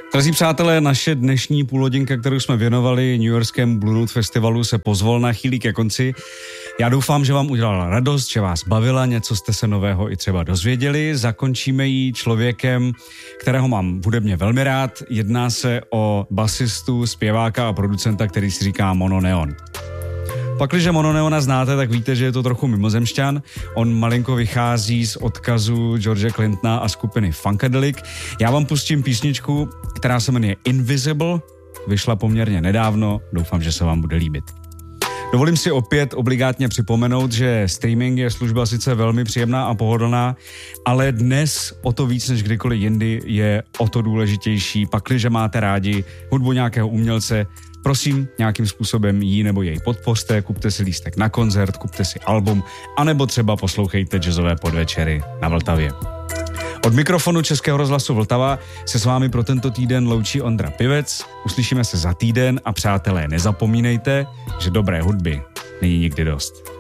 Drazí přátelé, naše dnešní půlhodinka, kterou jsme věnovali New Yorkskému Blue Note festivalu, se pozvolna chýlí ke konci. Já doufám, že vám udělala radost, že vás bavila, něco jste se nového i třeba dozvěděli. Zakončíme ji člověkem, kterého mám hudebně velmi rád. Jedná se o basistu, zpěváka a producenta, který si říká Mono Neon. Pakliže Mono Neona znáte, tak víte, že je to trochu mimozemšťan. On malinko vychází z odkazu George Clintona a skupiny Funkadelic. Já vám pustím písničku, která se jmenuje Invisible. Vyšla poměrně nedávno, doufám, že se vám bude líbit. Dovolím si opět obligátně připomenout, že streaming je služba sice velmi příjemná a pohodlná, ale dnes o to víc než kdykoliv jindy je o to důležitější. Pakliže máte rádi hudbu nějakého umělce, prosím, nějakým způsobem jí nebo jej podpořte, kupte si lístek na koncert, kupte si album, anebo třeba poslouchejte jazzové podvečery na Vltavě. Od mikrofonu Českého rozhlasu Vltava se s vámi pro tento týden loučí Ondra Pivec. Uslyšíme se za týden a přátelé, nezapomínejte, že dobré hudby není nikdy dost.